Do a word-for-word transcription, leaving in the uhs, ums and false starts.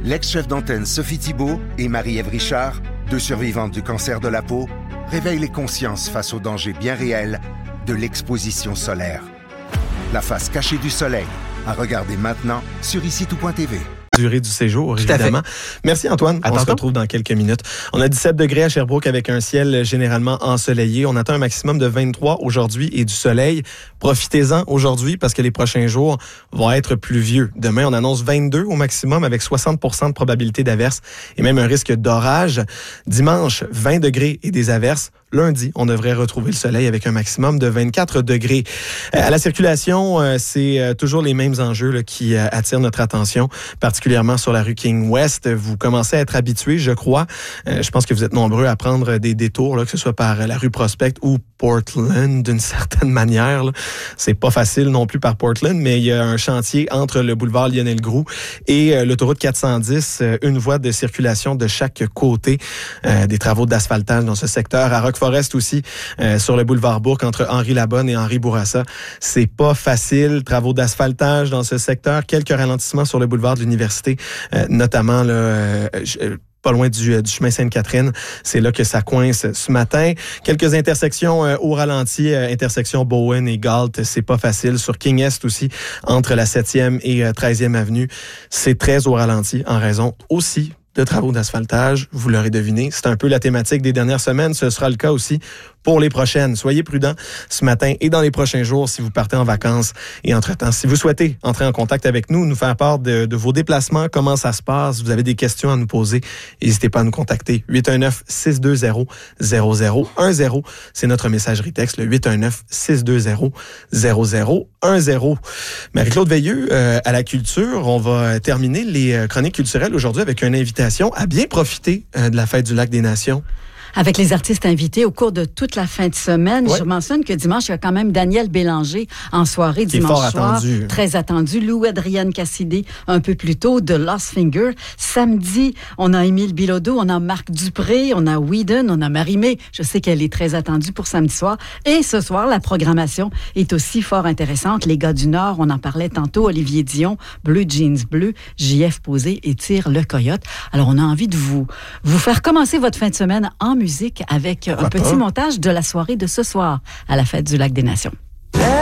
L'ex-chef d'antenne Sophie Thibault et Marie-Ève Richard, deux survivantes du cancer de la peau, réveillent les consciences face aux dangers bien réels de l'exposition solaire. La face cachée du soleil, à regarder maintenant sur ici tout point t v. Durée du séjour, évidemment. Merci Antoine. À on tantôt. se retrouve dans quelques minutes. On a dix-sept degrés à Sherbrooke avec un ciel généralement ensoleillé. On attend un maximum de vingt-trois aujourd'hui et du soleil. Profitez-en aujourd'hui parce que les prochains jours vont être pluvieux. Demain, on annonce vingt-deux au maximum avec soixante pour cent de probabilité d'averse et même un risque d'orage. Dimanche, vingt degrés et des averses. Lundi, on devrait retrouver le soleil avec un maximum de vingt-quatre degrés. Euh, à la circulation, euh, c'est euh, toujours les mêmes enjeux là, qui euh, attirent notre attention, particulièrement sur la rue King West. Vous commencez à être habitués, je crois. Euh, je pense que vous êtes nombreux à prendre des détours, là, que ce soit par la rue Prospect ou Portland, d'une certaine manière. Là. C'est pas facile non plus par Portland, mais il y a un chantier entre le boulevard Lionel-Groulx et euh, l'autoroute quatre cent dix, euh, une voie de circulation de chaque côté. Euh, des travaux d'asphaltage dans ce secteur. À Rock Forest aussi, euh, sur le boulevard Bourque, entre Henri Labonne et Henri Bourassa. C'est pas facile. Travaux d'asphaltage dans ce secteur. Quelques ralentissements sur le boulevard de l'Université, euh, notamment là, euh, je, pas loin du, du chemin Sainte-Catherine. C'est là que ça coince ce matin. Quelques intersections euh, au ralenti, euh, intersection Bowen et Galt, c'est pas facile. Sur King Est aussi, entre la septième et euh, treizième avenue, c'est très au ralenti en raison aussi de travaux d'asphaltage. Vous l'aurez deviné, c'est un peu la thématique des dernières semaines. Ce sera le cas aussi pour les prochaines. Soyez prudents ce matin et dans les prochains jours si vous partez en vacances. Et entre-temps, si vous souhaitez entrer en contact avec nous, nous faire part de, de vos déplacements, comment ça se passe, vous avez des questions à nous poser, n'hésitez pas à nous contacter. huit un neuf, six deux zéro, zéro zéro un zéro, c'est notre messagerie texte, le huit un neuf, six deux zéro, zéro zéro un zéro. Marie-Claude Veilleux, euh, à la culture, on va terminer les chroniques culturelles aujourd'hui avec une invitation à bien profiter euh, de la fête du Lac des Nations. Avec les artistes invités au cours de toute la fin de semaine. Ouais. Je mentionne que dimanche, il y a quand même Daniel Bélanger en soirée Qui est dimanche fort soir. attendu. Très attendu. Lou Adrienne Cassidy un peu plus tôt de Lost Finger. Samedi, on a Émile Bilodeau, on a Marc Dupré, on a Whedon, on a Marie-Mé. Je sais qu'elle est très attendue pour samedi soir. Et ce soir, la programmation est aussi fort intéressante. Les gars du Nord, on en parlait tantôt, Olivier Dion, Bleu Jeans Bleu, J F Posé et Tire le Coyote. Alors, on a envie de vous, vous faire commencer votre fin de semaine en musique avec Pourquoi un petit pas? montage de la soirée de ce soir à la Fête du Lac des Nations.